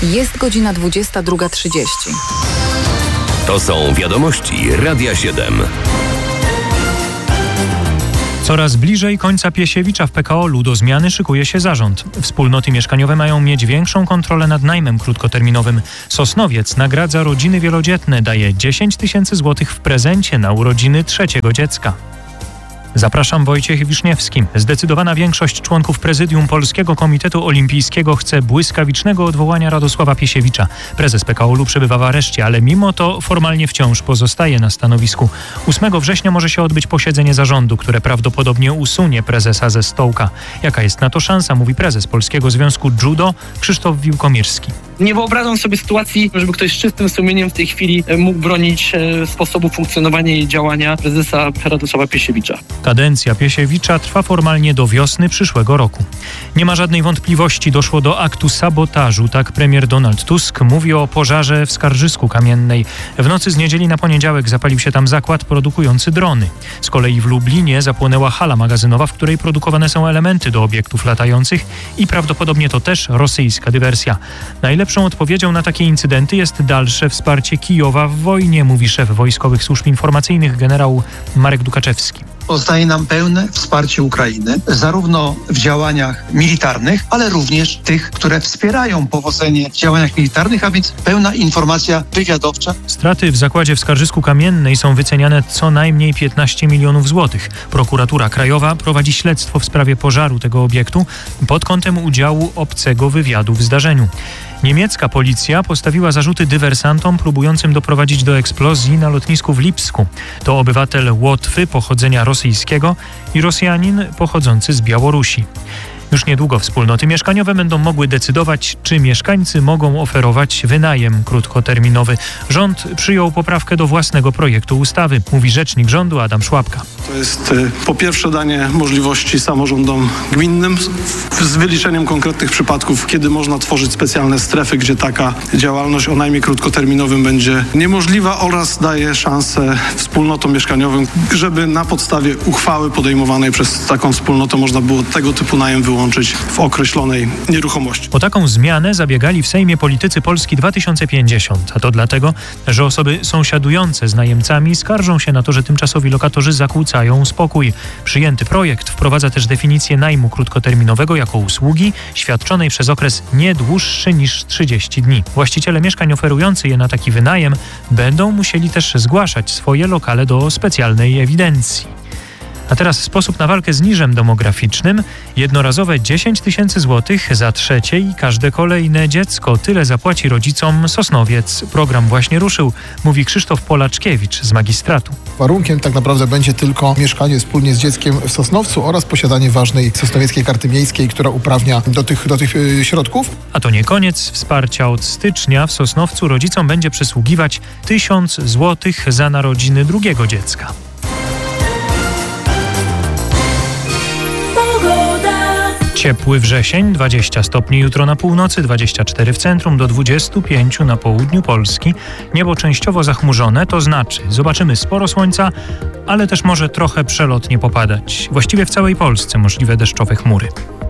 Jest godzina 22:30. To są wiadomości Radia 7. Coraz bliżej końca Piesiewicza w PKO-lu do zmiany szykuje się zarząd. Wspólnoty mieszkaniowe mają mieć większą kontrolę nad najmem krótkoterminowym. Sosnowiec nagradza rodziny wielodzietne, daje 10 000 złotych w prezencie na urodziny trzeciego dziecka. Zapraszam, Wojciech Wiszniewski. Zdecydowana większość członków prezydium Polskiego Komitetu Olimpijskiego chce błyskawicznego odwołania Radosława Piesiewicza. Prezes PKO-lu przebywa w areszcie, ale mimo to formalnie wciąż pozostaje na stanowisku. 8 września może się odbyć posiedzenie zarządu, które prawdopodobnie usunie prezesa ze stołka. Jaka jest na to szansa, mówi prezes Polskiego Związku Judo Krzysztof Wiłkomirski. Nie wyobrażam sobie sytuacji, żeby ktoś z czystym sumieniem w tej chwili mógł bronić sposobu funkcjonowania i działania prezesa Radosława Piesiewicza. Kadencja Piesiewicza trwa formalnie do wiosny przyszłego roku. Nie ma żadnej wątpliwości, doszło do aktu sabotażu, tak premier Donald Tusk mówi o pożarze w Skarżysku Kamiennej. W nocy z niedzieli na poniedziałek zapalił się tam zakład produkujący drony. Z kolei w Lublinie zapłonęła hala magazynowa, w której produkowane są elementy do obiektów latających i prawdopodobnie to też rosyjska dywersja. Najlepszą odpowiedzią na takie incydenty jest dalsze wsparcie Kijowa w wojnie, mówi szef Wojskowych Służb Informacyjnych generał Marek Dukaczewski. Pozostaje nam pełne wsparcie Ukrainy, zarówno w działaniach militarnych, ale również tych, które wspierają powodzenie w działaniach militarnych, a więc pełna informacja wywiadowcza. Straty w zakładzie w Skarżysku Kamiennej są wyceniane co najmniej 15 milionów złotych. Prokuratura Krajowa prowadzi śledztwo w sprawie pożaru tego obiektu pod kątem udziału obcego wywiadu w zdarzeniu. Niemiecka policja postawiła zarzuty dywersantom próbującym doprowadzić do eksplozji na lotnisku w Lipsku. To obywatel Łotwy pochodzenia rosyjskiego i Rosjanin pochodzący z Białorusi. Już niedługo wspólnoty mieszkaniowe będą mogły decydować, czy mieszkańcy mogą oferować wynajem krótkoterminowy. Rząd przyjął poprawkę do własnego projektu ustawy, mówi rzecznik rządu Adam Szłapka. To jest po pierwsze danie możliwości samorządom gminnym z wyliczeniem konkretnych przypadków, kiedy można tworzyć specjalne strefy, gdzie taka działalność o najmie krótkoterminowym będzie niemożliwa, oraz daje szansę wspólnotom mieszkaniowym, żeby na podstawie uchwały podejmowanej przez taką wspólnotę można było tego typu najem wyłączyć w określonej nieruchomości. O taką zmianę zabiegali w Sejmie politycy Polski 2050, a to dlatego, że osoby sąsiadujące z najemcami skarżą się na to, że tymczasowi lokatorzy zakłócają spokój. Przyjęty projekt wprowadza też definicję najmu krótkoterminowego jako usługi świadczonej przez okres nie dłuższy niż 30 dni. Właściciele mieszkań oferujący je na taki wynajem będą musieli też zgłaszać swoje lokale do specjalnej ewidencji. A teraz sposób na walkę z niżem demograficznym. Jednorazowe 10 000 złotych za trzecie i każde kolejne dziecko. Tyle zapłaci rodzicom Sosnowiec. Program właśnie ruszył, mówi Krzysztof Polaczkiewicz z magistratu. Warunkiem tak naprawdę będzie tylko mieszkanie wspólnie z dzieckiem w Sosnowcu oraz posiadanie ważnej sosnowieckiej karty miejskiej, która uprawnia do tych środków. A to nie koniec wsparcia. Od stycznia w Sosnowcu rodzicom będzie przysługiwać 1000 złotych za narodziny drugiego dziecka. Ciepły wrzesień, 20 stopni jutro na północy, 24 w centrum, do 25 na południu Polski. Niebo częściowo zachmurzone, to znaczy zobaczymy sporo słońca, ale też może trochę przelotnie popadać. Właściwie w całej Polsce możliwe deszczowe chmury.